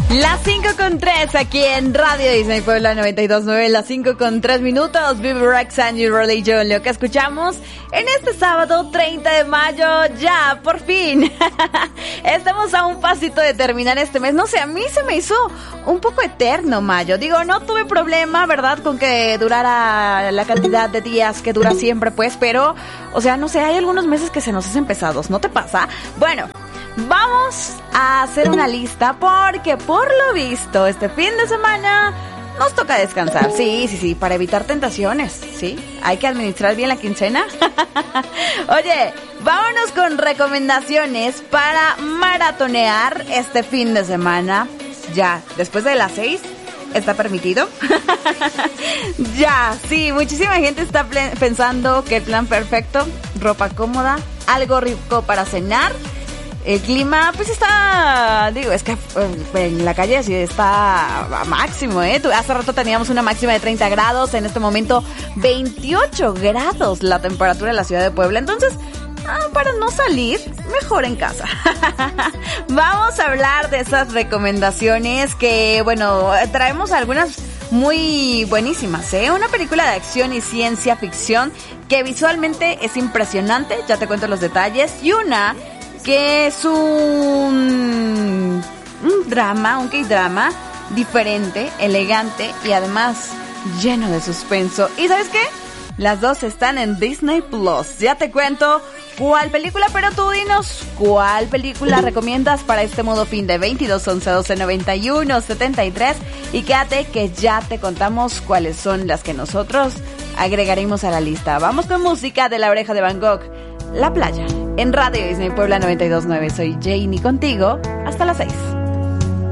Las 5:03 aquí en Radio Disney Puebla 92.9, las 5:03. Vivi Rex and Your Religion, lo que escuchamos en este sábado 30 de mayo, ya, por fin. Estamos a un pasito de terminar este mes. No sé, a mí se me hizo un poco eterno mayo. Digo, no tuve problema, ¿verdad?, con que durara la cantidad de días que dura siempre, pues, pero, o sea, no sé, hay algunos meses que se nos hacen pesados, ¿no te pasa? Bueno, vamos a hacer una lista porque por lo visto este fin de semana nos toca descansar. Sí, para evitar tentaciones, ¿sí? Hay que administrar bien la quincena. Oye, vámonos con recomendaciones para maratonear este fin de semana. Ya, después de las 6, ¿está permitido? Ya, sí, muchísima gente está pensando que el plan perfecto, ropa cómoda, algo rico para cenar. El clima, pues está, digo, es que en la calle sí está a máximo, ¿eh? Hace rato teníamos una máxima de 30 grados, en este momento 28 grados la temperatura en la ciudad de Puebla. Entonces, para no salir, mejor en casa. Vamos a hablar de esas recomendaciones que, bueno, traemos algunas muy buenísimas, ¿eh? Una película de acción y ciencia ficción que visualmente es impresionante, ya te cuento los detalles, y una que es un drama, un K-drama diferente, elegante y además lleno de suspenso. ¿Y sabes qué? Las dos están en Disney Plus. Ya te cuento cuál película, pero tú dinos cuál película recomiendas para este modo fin de 22 11 12 91 73 y quédate que ya te contamos cuáles son las que nosotros agregaremos a la lista. Vamos con música de La Oreja de Van Gogh, La Playa, en Radio Disney Puebla 92.9. Soy Janie contigo hasta las 6.